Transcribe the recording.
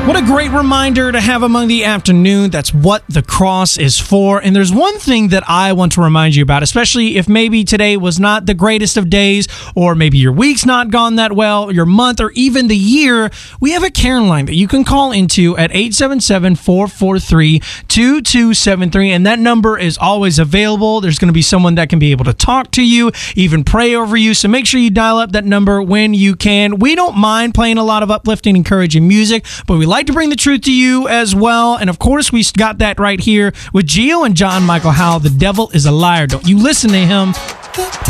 What a great reminder to have among the afternoon. That's what the cross is for. And there's one thing that I want to remind you about, especially if maybe today was not the greatest of days, or maybe your week's not gone that well, your month, or even the year. We have a care line that you can call into at 877-443-2273. And that number is always available. There's going to be someone that can be able to talk to you, even pray over you. So make sure you dial up that number when you can. We don't mind playing a lot of uplifting, encouraging music, but we like to bring the truth to you as well. And of course, we got that right here with Gio and John Michael Howell. The devil is a liar. Don't you listen to him.